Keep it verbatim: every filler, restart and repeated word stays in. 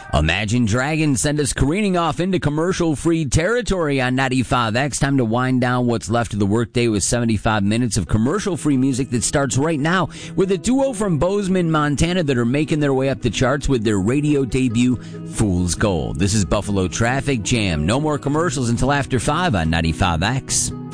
Imagine Dragons send us careening off into commercial-free territory on ninety-five X. Time to wind down what's left of the workday with seventy-five minutes of commercial-free music that starts right now with a duo from Bozeman, Montana that are making their way up the charts with their radio debut, Fool's Gold. This is Buffalo Traffic Jam. No more commercials until after five on ninety-five X.